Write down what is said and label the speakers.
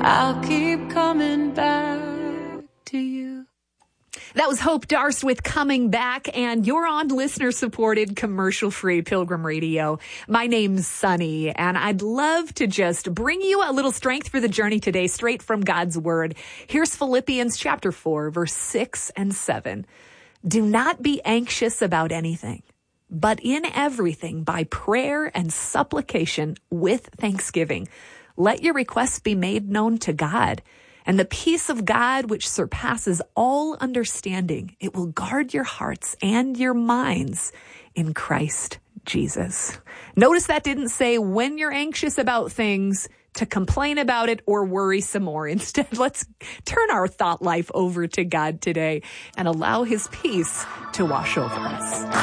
Speaker 1: I'll keep coming back to you.
Speaker 2: That was Hope Darst with Coming Back, and you're on listener-supported, commercial-free Pilgrim Radio. My name's Sunny, and I'd love to just bring you a little strength for the journey today, straight from God's Word. Here's Philippians chapter 4, verse 6 and 7. Do not be anxious about anything, but in everything, by prayer and supplication with thanksgiving, let your requests be made known to God. And the peace of God, which surpasses all understanding, it will guard your hearts and your minds in Christ Jesus. Notice that didn't say when you're anxious about things to complain about it or worry some more. Instead, let's turn our thought life over to God today and allow his peace to wash over us.